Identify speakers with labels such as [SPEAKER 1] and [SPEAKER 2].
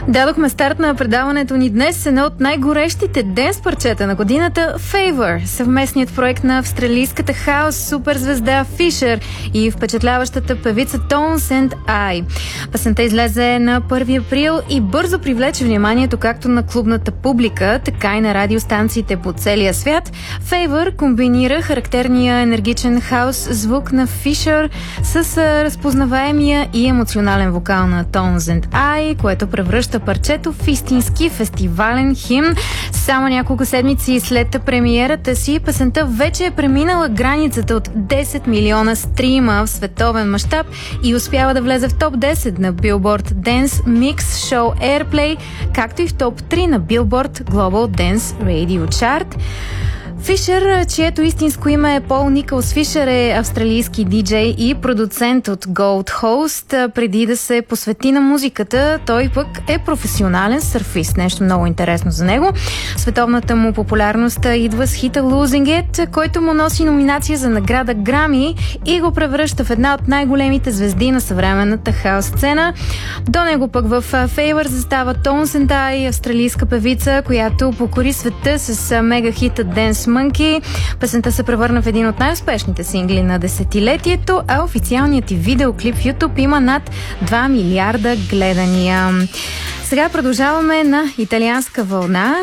[SPEAKER 1] Дадохме старт на предаването ни днес с едно от най-горещите денс парчета на годината Favor, съвместният проект на австралийската хаос суперзвезда Fisher и впечатляващата певица Tones and I. Песента излезе на 1 април и бързо привлече вниманието както на клубната публика, така и на радиостанциите по целия свят. Favor комбинира характерния енергичен хаос звук на Fisher с разпознаваемия и емоционален вокал на Tones and I, което превръща парчето в истински фестивален химн. Само няколко седмици след премиерата си, песента вече е преминала границата от 10 милиона стрима в световен мащаб и успява да влезе в топ 10 на Billboard Dance Mix Show Airplay, както и в топ 3 на Billboard Global Dance Radio Chart. Фишер, чието истинско име е Пол Никълс Фишер, е австралийски диджей и продуцент от Gold Host. Преди да се посвети на музиката, той пък е професионален сърфист. Нещо много интересно за него. Световната му популярност идва с хита Losing It, който му носи номинация за награда Грами и го превръща в една от най-големите звезди на съвременната хаос сцена. До него пък в Favor застава Tones and I, австралийска певица, която покори света с мега хита Dance Monkey. Песента се превърна в един от най-успешните сингли на десетилетието, а официалният и видеоклип в YouTube има над 2 милиарда гледания. Сега продължаваме на италианска вълна.